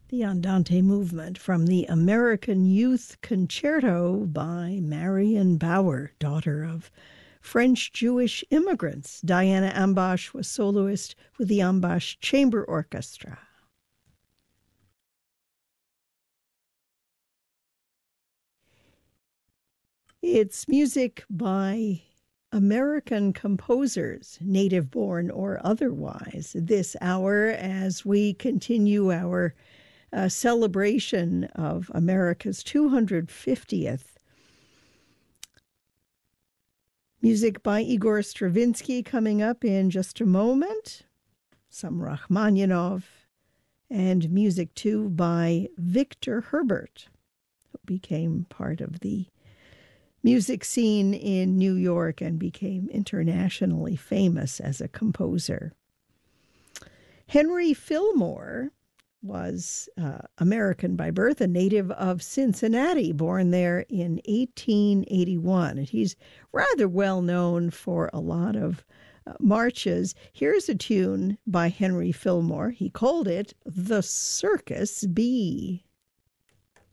The Andante movement from the American Youth Concerto by Marion Bauer, daughter of French-Jewish immigrants. Diana Ambash was soloist with the Ambash Chamber Orchestra. It's music by American composers, native-born or otherwise, this hour as we continue our celebration of America's 250th. Music by Igor Stravinsky coming up in just a moment. Some Rachmaninoff. And music, too, by Victor Herbert, who became part of the music scene in New York and became internationally famous as a composer. Henry Fillmore was American by birth, a native of Cincinnati, born there in 1881. And he's rather well known for a lot of marches. Here's a tune by Henry Fillmore. He called it The Circus Bee.